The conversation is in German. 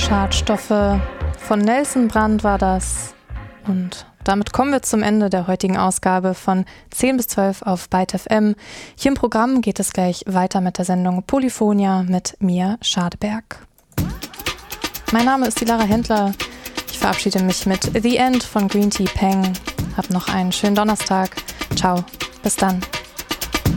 Schadstoffe von Nelson Brand war das. Und damit kommen wir zum Ende der heutigen Ausgabe von 10 bis 12 auf Byte FM. Hier im Programm geht es gleich weiter mit der Sendung Polyphonia mit Mia Schadeberg. Mein Name ist die Lara Händler. Ich verabschiede mich mit The End von Green Tea Peng. Hab noch einen schönen Donnerstag. Ciao, bis dann.